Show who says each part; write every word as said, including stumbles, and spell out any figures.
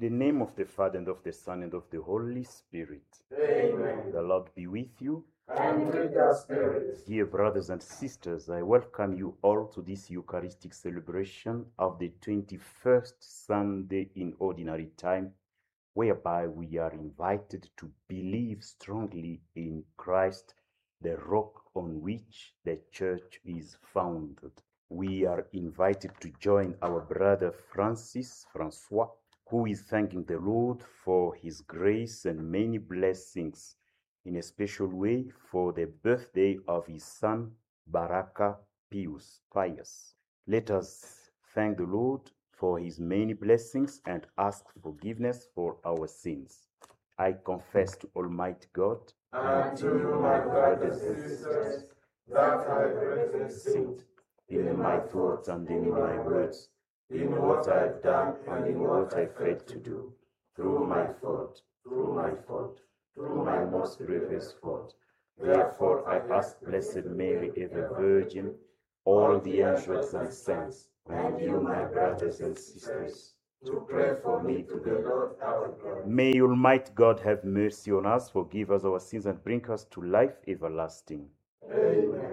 Speaker 1: the name of the Father, and of the Son, and of the Holy Spirit.
Speaker 2: Amen.
Speaker 1: The Lord be with you.
Speaker 2: And with your spirit.
Speaker 1: Dear brothers and sisters, I welcome you all to this Eucharistic celebration of the twenty-first Sunday in Ordinary Time, whereby we are invited to believe strongly in Christ, the rock on which the Church is founded. We are invited to join our brother Francis, Francois, who is thanking the Lord for his grace and many blessings, in a special way for the birthday of his son, Baraka Pius, Pius. Let us thank the Lord for his many blessings and ask forgiveness for our sins. I confess to Almighty God
Speaker 2: And to you, my brothers and sisters, that I greatly sinned
Speaker 1: in my thoughts and in my words, in what I've done and in what I failed to do, through my fault, through my fault, through my most grievous fault. Therefore I ask Blessed Mary, ever Virgin, all the angels and saints, and you, my brothers and sisters,
Speaker 2: to pray for me to the Lord our God.
Speaker 1: May Almighty God have mercy on us, forgive us our sins, and bring us to life everlasting.
Speaker 2: Amen.